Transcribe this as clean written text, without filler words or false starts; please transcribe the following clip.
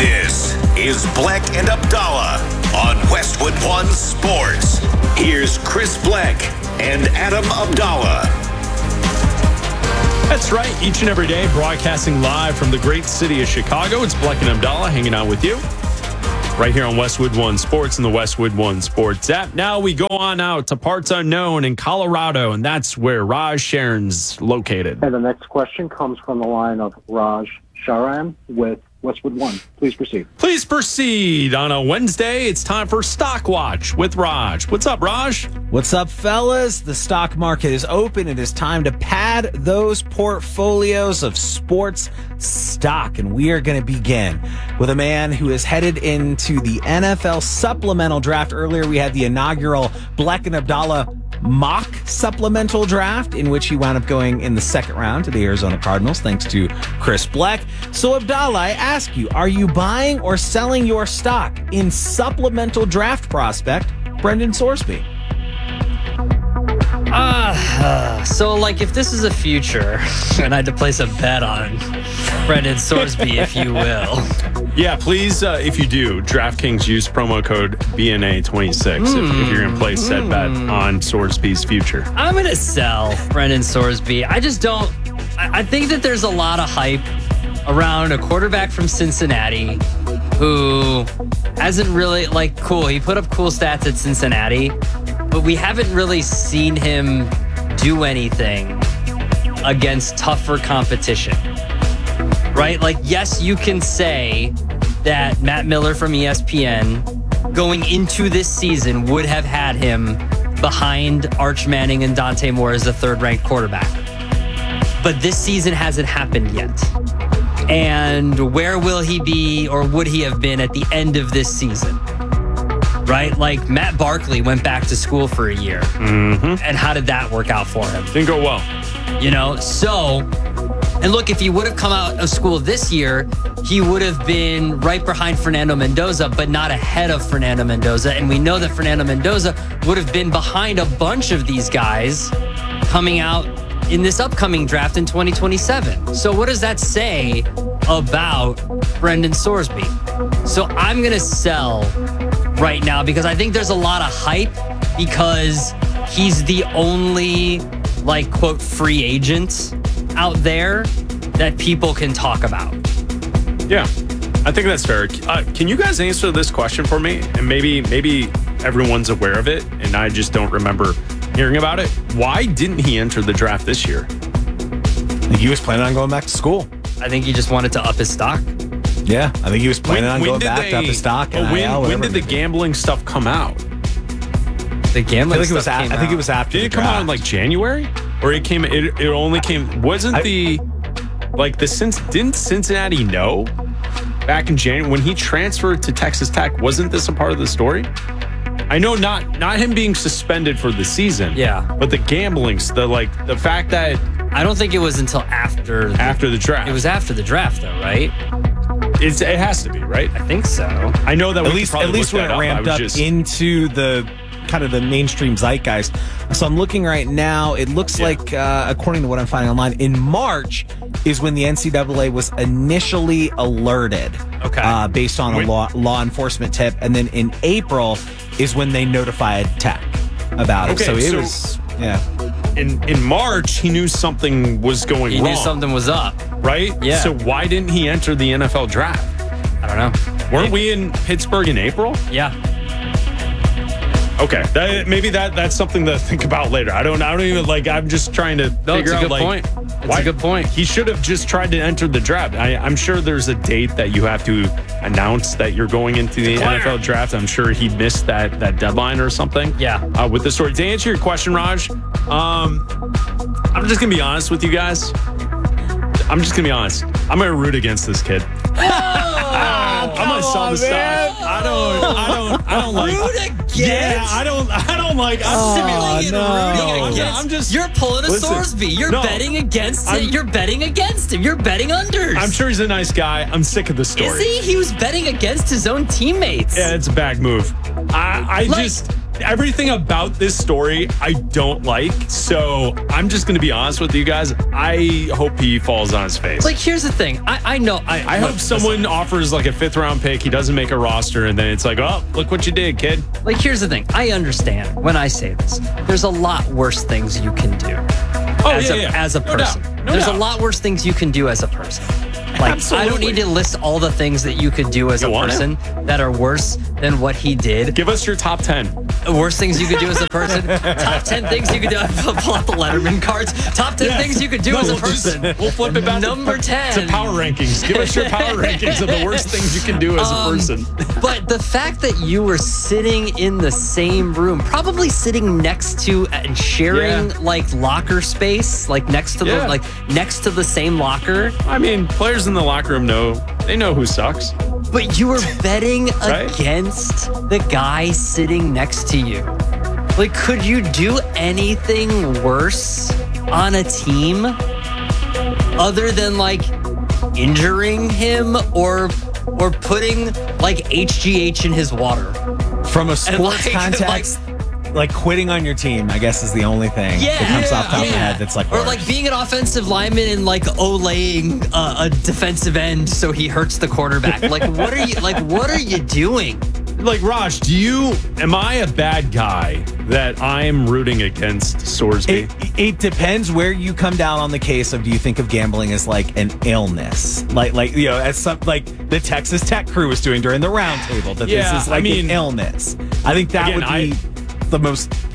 This is Bleck and Abdallah on Westwood One Sports. Here's Chris Bleck and Adam Abdallah. That's right. Each and every day, broadcasting live from the great city of Chicago. It's Bleck and Abdallah hanging out with you right here on Westwood One Sports and the Westwood One Sports app. Now we go on out to parts unknown in Colorado, and that's where Raj Sharon's located. And the next question comes from the line of Raj Sharan with Westwood One. Please proceed. Please proceed. On a Wednesday, it's time for Stock Watch with Raj. What's up, Raj? What's up, fellas? The stock market is open. It is time to pad those portfolios of sports stock. And we are going to begin with a man who is headed into the NFL supplemental draft. Earlier, we had the inaugural Bleck and Abdallah mock supplemental draft in which he wound up going in the second round to the Arizona Cardinals, thanks to Chris Bleck. So, Abdallah, I ask you, are you buying or selling your stock in supplemental draft prospect Brendan Sorsby? So, like, if this is a future, and I had to place a bet on Brendan Sorsby, if you will. Yeah, please, if you do, DraftKings use promo code BNA26 if you're going to place said bet on Sorsby's future. I'm going to sell Brendan Sorsby. I just don't. I think that there's a lot of hype around a quarterback from Cincinnati who hasn't really, like, cool. He put up cool stats at Cincinnati, but we haven't really seen him do anything against tougher competition, right? Like, yes, you can say that Matt Miller from ESPN going into this season would have had him behind Arch Manning and Dante Moore as a third-ranked quarterback. But this season hasn't happened yet. And where will he be, or would he have been at the end of this season? Right? Like, Matt Barkley went back to school for a year. And how did that work out for him? Didn't go well. You know, so, and look, if he would have come out of school this year, he would have been right behind Fernando Mendoza, but not ahead of Fernando Mendoza. And we know that Fernando Mendoza would have been behind a bunch of these guys coming out in this upcoming draft in 2027. So what does that say about Brendan Sorsby? So I'm going to sell right now because I think there's a lot of hype because he's the only, like, quote, free agent out there that people can talk about. Yeah, I think that's fair. Can you guys answer this question for me? And maybe everyone's aware of it, and I just don't remember hearing about it. Why didn't he enter the draft this year? He was planning on going back to school. I think he just wanted to up his stock. Yeah, I think he was planning on going back to up his stock. When did the gambling stuff come out? The gambling I think it was after. Did it come out in, like, January? Or it came? It only came. Wasn't didn't Cincinnati know back in January when he transferred to Texas Tech? Wasn't this a part of the story? I know not him being suspended for the season. Yeah, but the gambling, the fact that I don't think it was until after the draft. It was after the draft, though, right? It has to be, right? I think so. I know that at least when it ramped up into the kind of the mainstream zeitgeist. So I'm looking right now. It looks like, according to what I'm finding online, in March is when the NCAA was initially alerted. Okay. Based on a law enforcement tip, and then in April is when they notified Tech about it. So it was In March, he knew something was going wrong. He knew something was up. Right? Yeah. So why didn't he enter the NFL draft? I don't know. Weren't we in Pittsburgh in April? Yeah. Okay. Maybe that's something to think about later. I don't even, like, I'm just trying to figure out, like, It's a good point. He should have just tried to enter the draft. I'm sure there's a date that you have to announce that you're going into the NFL draft. I'm sure he missed that deadline or something. Yeah. With the story. To answer your question, Raj, I'm just going to be honest with you guys. I'm just going to be honest. I'm going to root against this kid. I'm gonna sell the stock. I don't like. Root against? Yeah, I don't like. I'm just. You're pulling a Sorsby. You're betting against it. You're betting against him. You're betting unders. I'm sure he's a nice guy. I'm sick of the story. Is he? He was betting against his own teammates. Yeah, it's a bad move. everything about this story I don't like. So I'm just going to be honest with you guys. I hope he falls on his face. Like, here's the thing. I know. I hope someone offers like a 5th round pick. He doesn't make a roster, and then it's like, oh, look what you did, kid. Like, here's the thing. I understand when I say this. There's a lot worse things you can do as a No person. doubt. No There's doubt. a lot worse things you can do as a person. Like, I don't need to list all the things that you could do as a want it? person that are worse than what he did. Give us your top 10. Worst things you could do as a person. Top 10 things you could do. Pull out the Letterman cards. Top 10 things you could do as a person. We'll flip it back Number 10. to power rankings. Give us your power rankings of the worst things you can do as a person. But the fact that you were sitting in the same room, probably sitting next to and sharing like locker space, like next to the same locker. I mean, players in the locker room know who sucks. But you were betting Right? against the guy sitting next to you. Like, could you do anything worse on a team other than like injuring him or putting like HGH in his water? From a sports context, like quitting on your team, I guess, is the only thing that comes off the top of my head that's like or worse. like being an offensive lineman and like olaying a defensive end so he hurts the quarterback. Like, what are you doing? Like, Raj, am I a bad guy that I'm rooting against Sorsby? It depends where you come down on the case of, do you think of gambling as like an illness? Like as some like the Texas Tech crew was doing during the roundtable, that this is like an illness. I think that would be the most